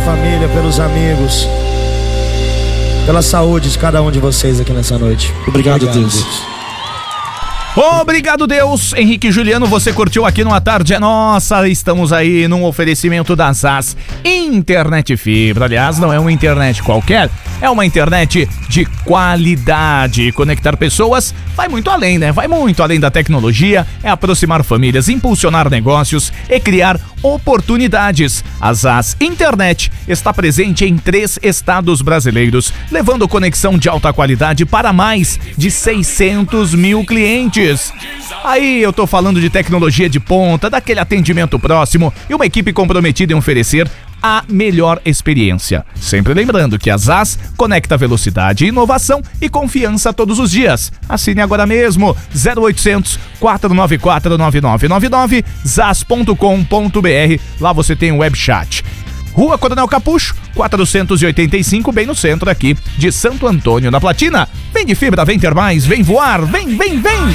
família, pelos amigos, pela saúde de cada um de vocês aqui nessa noite. Obrigado, Deus. Obrigado, Deus. Henrique e Juliano, você curtiu aqui no A Tarde é Nossa. Estamos aí num oferecimento da ZAS Internet Fibra. Aliás, não é uma internet qualquer, é uma internet de qualidade. Conectar pessoas vai muito além, né? Vai muito além da tecnologia, é aproximar famílias, impulsionar negócios e criar oportunidades. A ZAS Internet está presente em 3 estados brasileiros, levando conexão de alta qualidade para mais de 600 mil clientes. Aí eu tô falando de tecnologia de ponta, daquele atendimento próximo e uma equipe comprometida em oferecer a melhor experiência. Sempre lembrando que a ZAS conecta velocidade, inovação e confiança todos os dias. Assine agora mesmo 0800 494 9999 zas.com.br. Lá você tem o web chat. Rua Coronel Capucho, 485, bem no centro aqui de Santo Antônio da Platina. Vem de fibra, vem ter mais, vem voar, vem, vem, vem!